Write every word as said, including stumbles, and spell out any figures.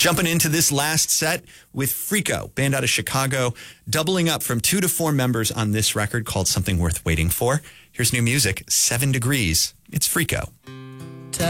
Jumping into this last set with Freako, band out of Chicago, doubling up from two to four members on this record called Something Worth Waiting For. Here's new music, Seven Degrees. It's Freako.